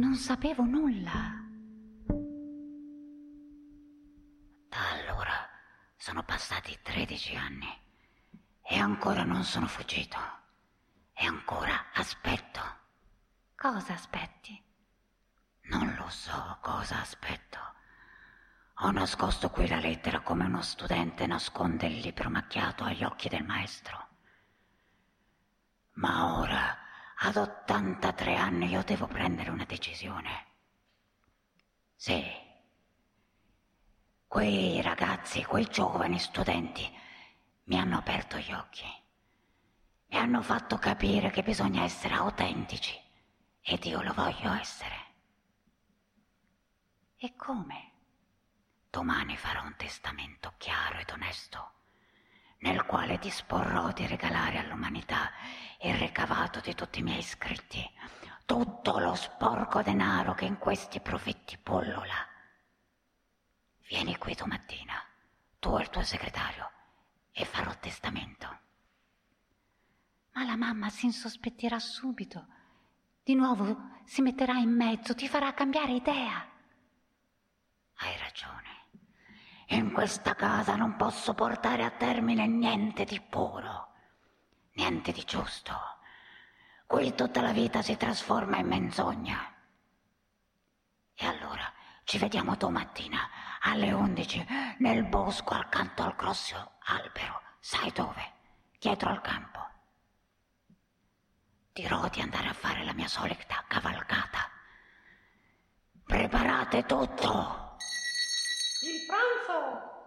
Non sapevo nulla. Da allora sono passati 13 anni e ancora non sono fuggito. E ancora aspetto. Cosa aspetti? Non lo so cosa aspetto. Ho nascosto qui la lettera come uno studente nasconde il libro macchiato agli occhi del maestro. Ma ora, ad 83 anni, io devo prendere una decisione. Sì, quei ragazzi, quei giovani studenti mi hanno aperto gli occhi. Mi hanno fatto capire che bisogna essere autentici ed io lo voglio essere. E come? Domani farò un testamento chiaro ed onesto, nel quale disporrò di regalare all'umanità il ricavato di tutti i miei scritti, tutto lo sporco denaro che in questi profitti pullola. Vieni qui domattina, tu e il tuo segretario, e farò testamento. Ma la mamma si insospettirà subito. Di nuovo si metterà in mezzo, ti farà cambiare idea. Hai ragione. In questa casa non posso portare a termine niente di puro, niente di giusto. Qui tutta la vita si trasforma in menzogna. E allora ci vediamo domattina alle 11 nel bosco accanto al grosso albero. Sai dove? Dietro al campo. Dirò di andare a fare la mia solita cavalcata. Preparate tutto! Il pranzo!